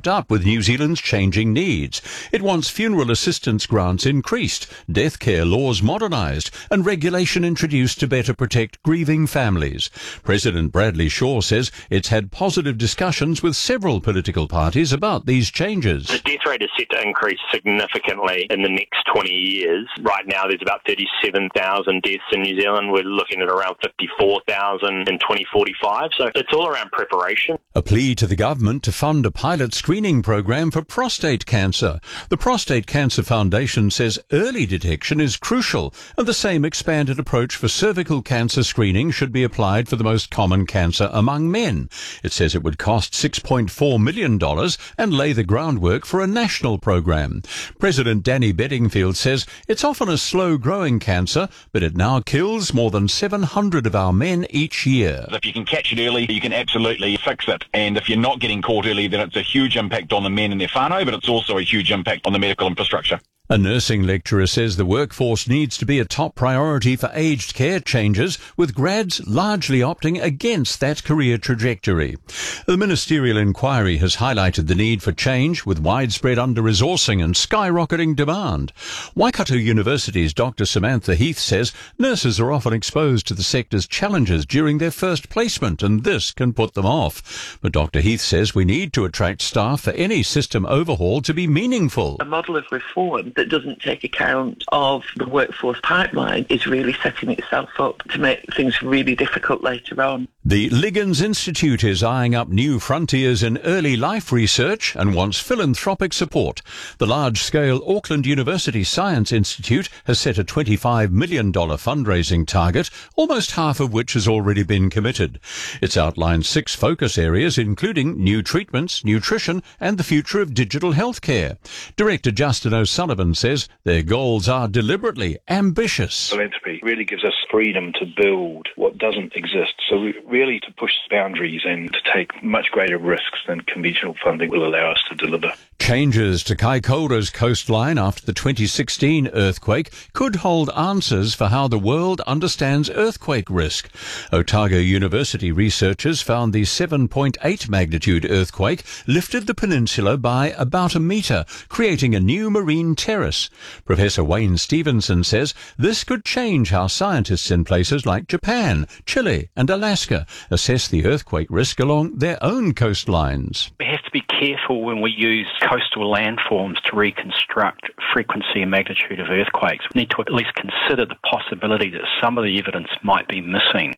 kept up with New Zealand's changing needs. It wants funeral assistance grants increased, death care laws modernised, and regulation introduced to better protect grieving families. President Bradley Shaw says it's had positive discussions with several political parties about these changes. The death rate is set to increase significantly in the next 20 years. Right now there's about 37,000 deaths in New Zealand. We're looking at around 54,000 in 2045. So it's all around preparation. A plea to the government to fund a pilot screening program for prostate cancer. The Prostate Cancer Foundation says early detection is crucial, and the same expanded approach for cervical cancer screening should be applied for the most common cancer among men. It says it would cost $6.4 million and lay the groundwork for a national program. President Danny Bedingfield says it's often a slow-growing cancer, but it now kills more than 700 of our men each year. If you can catch it early, you can absolutely fix it. And if you're not getting caught early, then it's a huge impact on the men and their whānau, but it's also a huge impact on the medical infrastructure. A nursing lecturer says the workforce needs to be a top priority for aged care changes, with grads largely opting against that career trajectory. The ministerial inquiry has highlighted the need for change, with widespread under-resourcing and skyrocketing demand. Waikato University's Dr. Samantha Heath says nurses are often exposed to the sector's challenges during their first placement, and this can put them off. But Dr. Heath says we need to attract staff for any system overhaul to be meaningful. A model of reform that doesn't take account of the workforce pipeline is really setting itself up to make things really difficult later on. The Liggins Institute is eyeing up new frontiers in early life research and wants philanthropic support. The large-scale Auckland University Science Institute has set a $25 million fundraising target, almost half of which has already been committed. It's outlined 6 focus areas, including new treatments, nutrition, and the future of digital healthcare. Director Justin O'Sullivan says their goals are deliberately ambitious. Philanthropy really gives us freedom to build what doesn't exist. So we really to push boundaries and to take much greater risks than conventional funding will allow us to deliver. Changes to Kaikoura's coastline after the 2016 earthquake could hold answers for how the world understands earthquake risk. Otago University researchers found the 7.8 magnitude earthquake lifted the peninsula by about a metre, creating a new marine terrace. Professor Wayne Stevenson says this could change how scientists in places like Japan, Chile and Alaska assess the earthquake risk along their own coastlines. We have to be careful when we use coastal landforms to reconstruct frequency and magnitude of earthquakes. We need to at least consider the possibility that some of the evidence might be missing.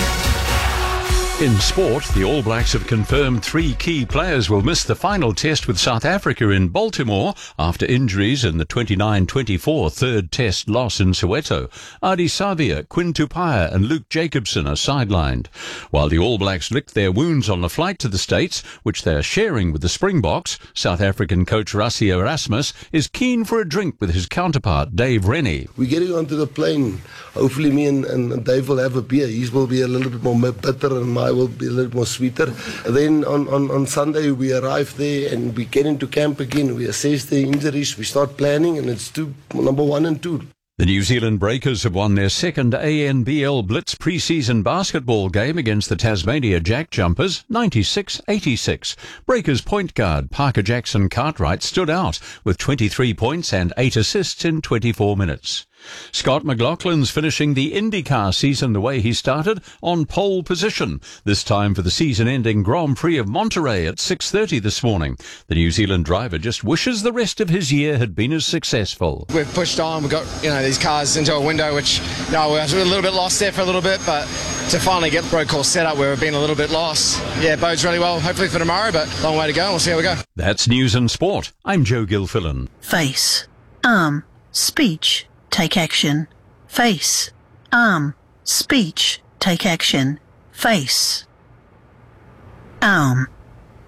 In sport, the All Blacks have confirmed 3 key players will miss the final test with South Africa in Baltimore after injuries in the 29-24 third test loss in Soweto. Ardie Savia, Quinn Tupaia and Luke Jacobson are sidelined. While the All Blacks licked their wounds on the flight to the States, which they are sharing with the Springboks, South African coach Rassie Erasmus is keen for a drink with his counterpart Dave Rennie. We're getting onto the plane. Hopefully me and Dave will have a beer. His will be a little bit more bitter and mine will be a little more sweeter. Then on Sunday we arrive there and we get into camp again. We assess the injuries, we start planning, and it's number 1 and 2. The New Zealand Breakers have won their second ANBL Blitz pre-season basketball game against the Tasmania Jack Jumpers, 96-86. Breakers point guard Parker Jackson Cartwright stood out with 23 points and 8 assists in 24 minutes. Scott McLaughlin's finishing the IndyCar season the way he started, on pole position, this time for the season-ending Grand Prix of Monterey at 6:30 this morning. The New Zealand driver just wishes the rest of his year had been as successful. We've pushed on, we've got these cars into a window which we were a little bit lost there for a little bit, but to finally get the road course set up where we've been a little bit lost, bodes really well, hopefully for tomorrow, but long way to go, and we'll see how we go. That's News and Sport. I'm Joe Gilfillan. Face, arm, speech. Take action. Face, arm, speech, take action. Face, arm,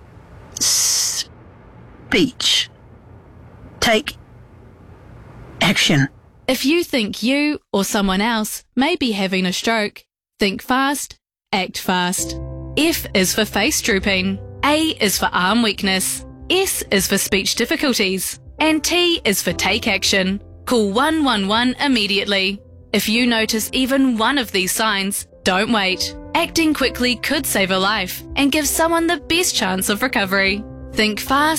speech, take action. If you think you or someone else may be having a stroke, think fast, act fast. F is for face drooping. A is for arm weakness. S is for speech difficulties. And T is for take action. Call 111 immediately. If you notice even one of these signs, don't wait. Acting quickly could save a life and give someone the best chance of recovery. Think fast.